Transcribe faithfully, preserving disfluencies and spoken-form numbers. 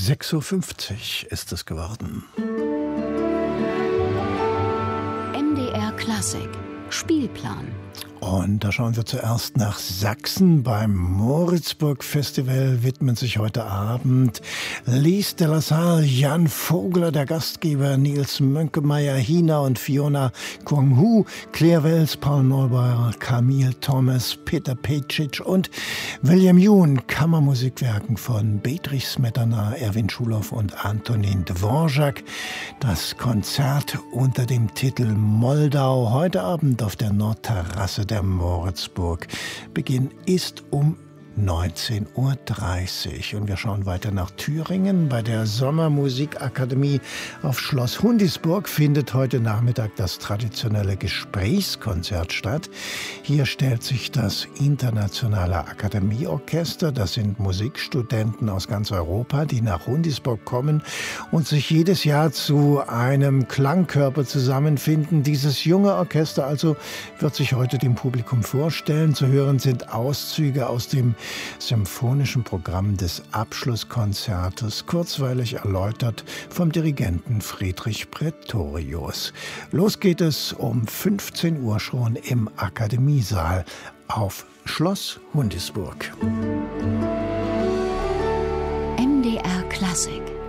sechs Uhr fünfzig ist es geworden. M D R Klassik Spielplan. Und da schauen wir zuerst nach Sachsen. Beim Moritzburg-Festival widmen sich heute Abend Lise de la Salle, Jan Vogler, der Gastgeber, Nils Mönkemeyer, Hina und Fiona Kwong-Hu, Claire Wells, Paul Neubauer, Camille Thomas, Peter Pecic und William Yoon. Kammermusikwerken von Bedřich Smetana, Erwin Schulow und Antonin Dvorak. Das Konzert unter dem Titel Moldau heute Abend auf der Nordterrasse der Moritzburg. Beginn ist um neunzehn Uhr dreißig. Und wir schauen weiter nach Thüringen. Bei der Sommermusikakademie auf Schloss Hundisburg findet heute Nachmittag das traditionelle Gesprächskonzert statt. Hier stellt sich das Internationale Akademieorchester, das sind Musikstudenten aus ganz Europa, die nach Hundisburg kommen und sich jedes Jahr zu einem Klangkörper zusammenfinden. Dieses junge Orchester also wird sich heute dem Publikum vorstellen. Zu hören sind Auszüge aus dem symphonischen Programm des Abschlusskonzertes, kurzweilig erläutert vom Dirigenten Friedrich Pretorius. Los geht es um fünfzehn Uhr schon im Akademiesaal auf Schloss Hundisburg. M D R Klassik.